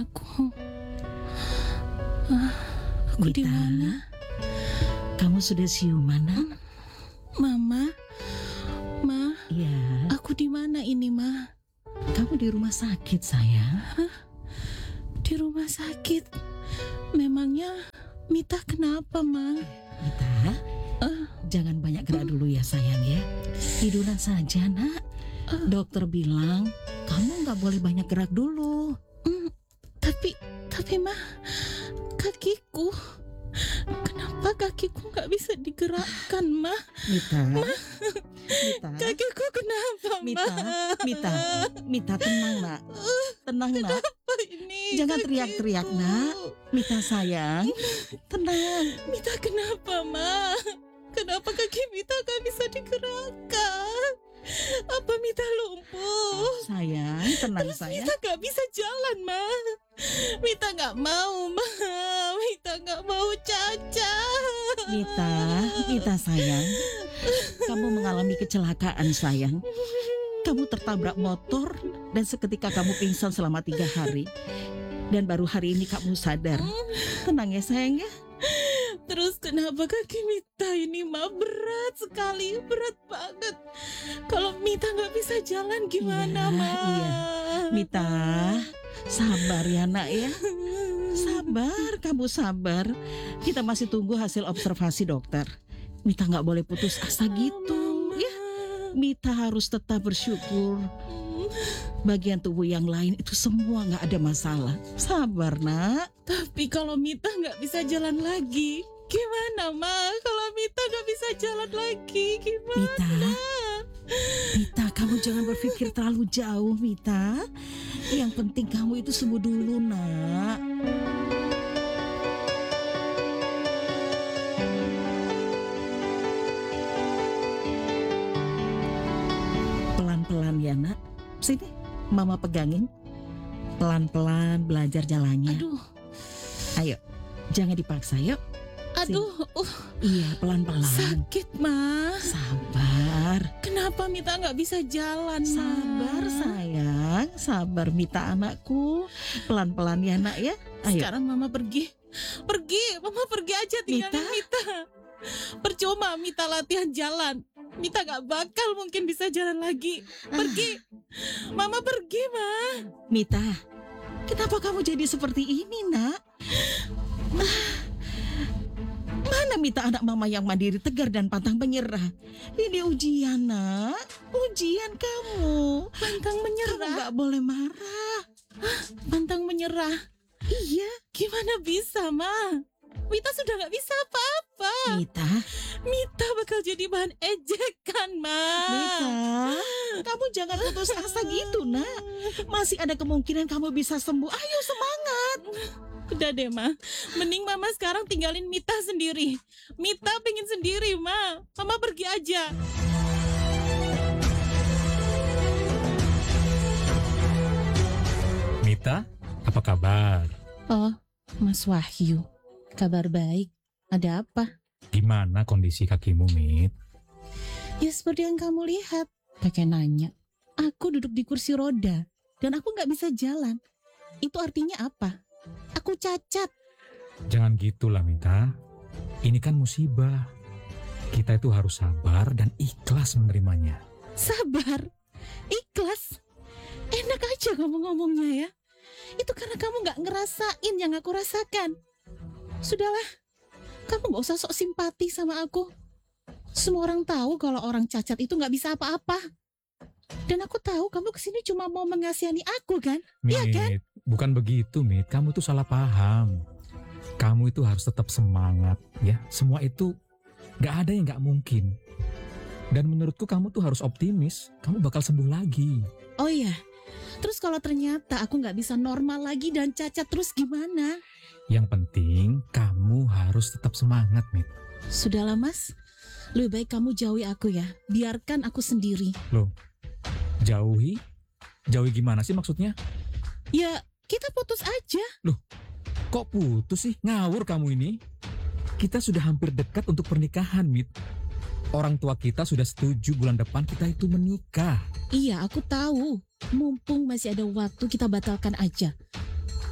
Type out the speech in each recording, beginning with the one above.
aku. Aku di Mita, mana? kamu sudah siuman, nak? Mama, Ma, Iya, aku di mana ini, Ma? kamu di rumah sakit, sayang. Di rumah sakit. Memangnya Mita kenapa, Ma? Mita, jangan banyak gerak dulu ya, sayang ya. Tiduran saja, nak. Dokter bilang kamu nggak boleh banyak gerak dulu. Tapi Ma, kakiku. Kenapa kakiku nggak bisa digerakkan, Ma? Mita, Mita, Kakiku kenapa, Ma? Mita, tenang, nak. Tenang, nak. Apa ini? Jangan kakiku? teriak-teriak, nak. Mita sayang, tenang. Mita kenapa, Ma? Kenapa kaki Mita gak bisa digerakkan? Apa Mita lumpuh? Sayang, tenang, Terus sayang. Mita gak bisa jalan, Ma. Mita gak mau, Ma. Mita gak mau cacat. Mita sayang, kamu mengalami kecelakaan, sayang. Kamu tertabrak motor dan seketika kamu pingsan selama 3 hari. Dan baru hari ini kamu sadar. Tenang ya, sayang ya. Terus kenapa kaki Mita ini, Ma, berat sekali, berat banget. Kalau Mita gak bisa jalan gimana, Iya, Ma? iya. Mita, sabar ya, nak ya. Sabar, kamu sabar. Kita masih tunggu hasil observasi dokter. Mita nggak boleh putus asa gitu ya. Mita harus tetap bersyukur. Bagian tubuh yang lain itu semua nggak ada masalah. Sabar, nak. Tapi kalau Mita nggak bisa jalan lagi, gimana, Ma? Kalau Mita nggak bisa jalan lagi, gimana? Mita, kamu jangan berpikir terlalu jauh, Mita. Yang penting kamu itu sembuh dulu, nak. Pelan-pelan ya, nak. Sini, mama pegangin. Pelan-pelan belajar jalannya. Aduh, Ayo, jangan dipaksa, yuk. aduh, Iya, pelan-pelan. sakit, Ma. Sabar. Kenapa Mita nggak bisa jalan, Ma? Sabar, sayang. Sabar, Mita anakku. Pelan-pelan ya, nak ya. Ayo. Sekarang Mama pergi. Mama pergi aja tinggalin Mita. Percuma Mita latihan jalan. Mita gak bakal mungkin bisa jalan lagi. Pergi. Mama pergi, Ma. Mita, kenapa kamu jadi seperti ini, nak? Mana Mita anak mama yang mandiri, tegar dan pantang menyerah? Ini ujian, nak. Ujian kamu. Pantang Kamu menyerah. gak boleh marah. Pantang menyerah. Iya. Gimana bisa, Ma? Mita sudah gak bisa apa-apa. Mita bakal jadi bahan ejekan, Ma. Mita, kamu jangan putus asa gitu, nak. Masih ada kemungkinan kamu bisa sembuh. Ayo, semangat. Udah deh, Ma. Mending Mama sekarang tinggalin Mita sendiri. Mita pengen sendiri, Ma. Mama pergi aja. Mita, apa kabar? Oh, Mas Wahyu. Kabar baik. Ada apa? Gimana kondisi kakimu, Mit? Ya seperti yang kamu lihat. Pakai nanya. Aku duduk di kursi roda. Dan aku gak bisa jalan. Itu artinya apa? Aku cacat. Jangan gitulah, Mita. Ini kan musibah. Kita itu harus sabar dan ikhlas menerimanya. Sabar. Ikhlas. Enak aja kamu ngomongnya ya. Itu karena kamu gak ngerasain yang aku rasakan. Sudahlah. Kamu gak usah sok simpati sama aku. Semua orang tahu kalau orang cacat itu gak bisa apa-apa. Dan aku tahu kamu kesini cuma mau mengasihani aku kan? Iya kan? Mit, bukan begitu, Mit. Kamu tuh salah paham. Kamu itu harus tetap semangat, ya. Semua itu gak ada yang gak mungkin. Dan menurutku kamu tuh harus optimis. Kamu bakal sembuh lagi. Oh iya. Terus kalau ternyata aku gak bisa normal lagi dan cacat terus gimana? Yang penting kamu harus tetap semangat, Mit. Sudahlah, Mas. Lebih baik kamu jauhi aku ya. Biarkan aku sendiri. Loh, jauhi? Jauhi gimana sih maksudnya? Ya, kita putus aja. Loh, kok putus sih? Ngawur kamu ini. Kita sudah hampir dekat untuk pernikahan, Mit. Orang tua kita sudah setuju bulan depan kita itu menikah. Iya, aku tahu. Mumpung masih ada waktu, kita batalkan aja.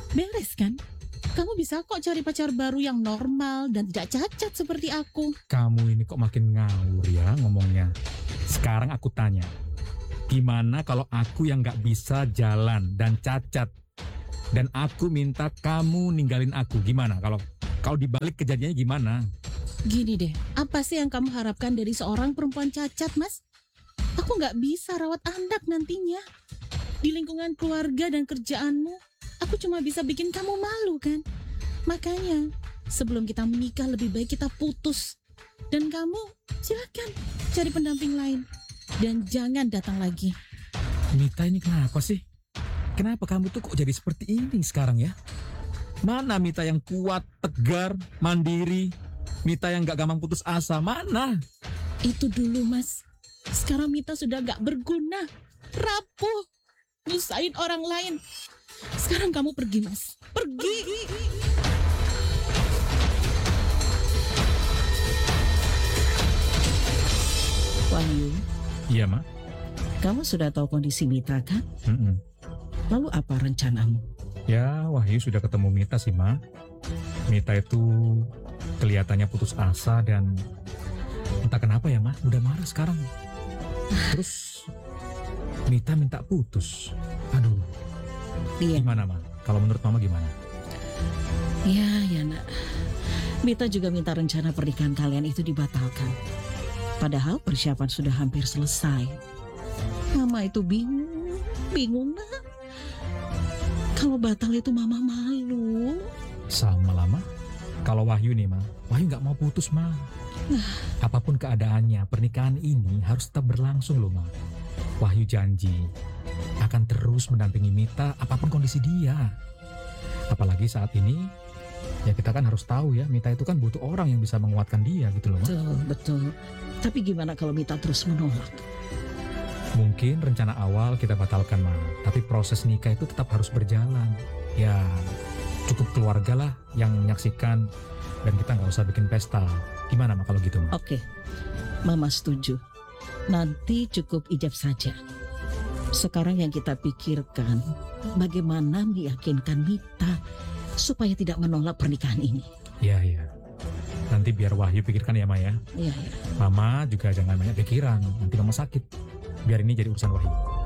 Beres kan? Kamu bisa kok cari pacar baru yang normal dan tidak cacat seperti aku. Kamu ini kok makin ngawur ya ngomongnya. Sekarang aku tanya, gimana kalau aku yang nggak bisa jalan dan cacat? Dan aku minta kamu ninggalin aku, gimana? Kalau dibalik kejadiannya gimana? Gini deh, apa sih yang kamu harapkan dari seorang perempuan cacat, Mas? Aku nggak bisa rawat anak nantinya. Di lingkungan keluarga dan kerjaanmu, aku cuma bisa bikin kamu malu kan? Makanya, sebelum kita menikah lebih baik kita putus. Dan kamu, silakan cari pendamping lain. Dan jangan datang lagi. Mita ini kenapa sih? Kenapa kamu tuh kok jadi seperti ini sekarang ya? Mana Mita yang kuat, tegar, mandiri? Mita yang gak gampang putus asa, mana? Itu dulu, Mas. Sekarang Mita sudah gak berguna. Rapuh. Nyusahin orang lain. Sekarang kamu pergi, Mas. Pergi. Wahyu, Iya, Ma. kamu sudah tahu kondisi Mita kan? Mm-mm. Lalu apa rencanamu? Ya, Wahyu sudah ketemu Mita sih, Ma. Mita itu kelihatannya putus asa dan entah kenapa ya, Ma, udah marah sekarang. Terus Mita minta putus. Aduh, Iya, gimana, Ma? Kalau menurut Mama gimana? ya nak. Mita juga minta rencana pernikahan kalian itu dibatalkan. Padahal persiapan sudah hampir selesai. Mama itu bingung nak. Kalau batal itu Mama malu. Sama lama. Kalau Wahyu nih, Ma, Wahyu nggak mau putus, Ma. Apapun keadaannya, pernikahan ini harus tetap berlangsung loh, Ma. Wahyu janji akan terus mendampingi Mita apapun kondisi dia. Apalagi saat ini, ya kita kan harus tahu ya, Mita itu kan butuh orang yang bisa menguatkan dia gitu loh, Ma. Betul. Tapi gimana kalau Mita terus menolak? Mungkin rencana awal kita batalkan, Ma. Tapi proses nikah itu tetap harus berjalan. Ya, cukup keluarga lah yang menyaksikan dan kita nggak usah bikin pesta. Gimana, Ma, kalau gitu, Ma? Oke, Mama setuju. Nanti cukup ijab saja. Sekarang yang kita pikirkan, bagaimana meyakinkan Mita supaya tidak menolak pernikahan ini. Iya. Nanti biar Wahyu pikirkan ya, Ma ya. Iya. Mama juga jangan banyak pikiran, nanti Mama sakit. Biar ini jadi urusan Wahyu.